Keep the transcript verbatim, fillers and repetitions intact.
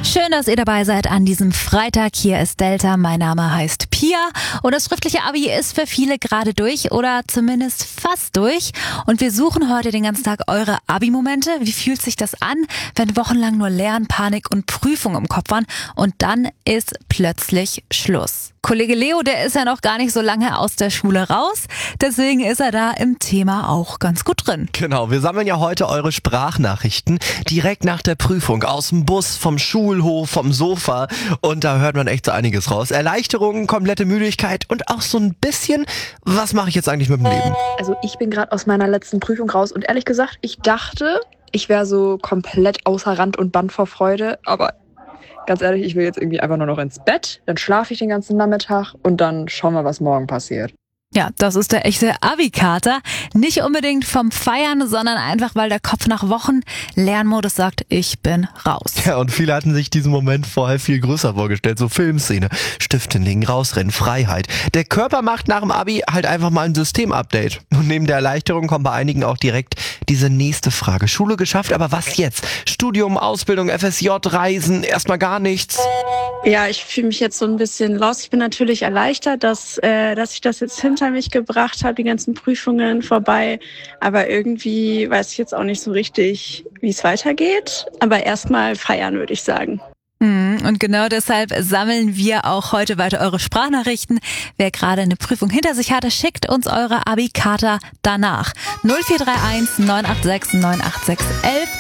Schön, dass ihr dabei seid an diesem Freitag. Hier ist Delta. Mein Name heißt Pia und das schriftliche Abi ist für viele gerade durch oder zumindest fast durch. Und wir suchen heute den ganzen Tag eure Abi-Momente. Wie fühlt sich das an, wenn wochenlang nur Lernen, Panik und Prüfung im Kopf waren und dann ist plötzlich Schluss? Kollege Leo, der ist ja noch gar nicht so lange aus der Schule raus, deswegen ist er da im Thema auch ganz gut drin. Genau, wir sammeln ja heute eure Sprachnachrichten direkt nach der Prüfung, aus dem Bus, vom Schulhof, vom Sofa und da hört man echt so einiges raus. Erleichterung, komplette Müdigkeit und auch so ein bisschen, was mache ich jetzt eigentlich mit dem Leben? Also ich bin gerade aus meiner letzten Prüfung raus und ehrlich gesagt, ich dachte, ich wäre so komplett außer Rand und Band vor Freude, aber ganz ehrlich, ich will jetzt irgendwie einfach nur noch ins Bett, dann schlafe ich den ganzen Nachmittag und dann schauen wir, was morgen passiert. Ja, das ist der echte Abi-Kater. Nicht unbedingt vom Feiern, sondern einfach, weil der Kopf nach Wochen Lernmodus sagt, ich bin raus. Ja, und viele hatten sich diesen Moment vorher viel größer vorgestellt. So Filmszene, Stift hinlegen, rausrennen, Freiheit. Der Körper macht nach dem Abi halt einfach mal ein Systemupdate. Und neben der Erleichterung kommt bei einigen auch direkt diese nächste Frage. Schule geschafft, aber was jetzt? Studium, Ausbildung, F S J, Reisen, erstmal gar nichts? Ja, ich fühle mich jetzt so ein bisschen lost. Ich bin natürlich erleichtert, dass, äh, dass ich das jetzt hinter mich gebracht habe, die ganzen Prüfungen vorbei. Aber irgendwie weiß ich jetzt auch nicht so richtig, wie es weitergeht. Aber erstmal feiern, würde ich sagen. Und genau deshalb sammeln wir auch heute weiter eure Sprachnachrichten. Wer gerade eine Prüfung hinter sich hatte, schickt uns eure Abi-Kater danach. null vier drei eins neun acht sechs neun acht sechs eins eins.